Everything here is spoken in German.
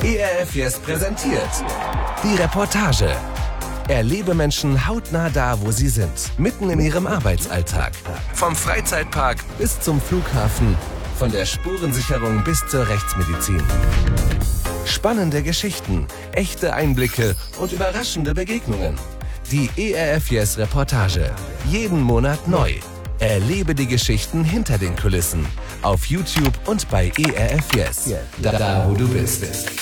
ERF Yes präsentiert die Reportage. Erlebe Menschen hautnah da, wo sie sind, mitten in ihrem Arbeitsalltag. Vom Freizeitpark bis zum Flughafen, von der Spurensicherung bis zur Rechtsmedizin. Spannende Geschichten, echte Einblicke und überraschende Begegnungen. Die ERF Yes Reportage. Jeden Monat neu. Erlebe die Geschichten hinter den Kulissen. Auf YouTube und bei ERF Yes. Da wo du bist.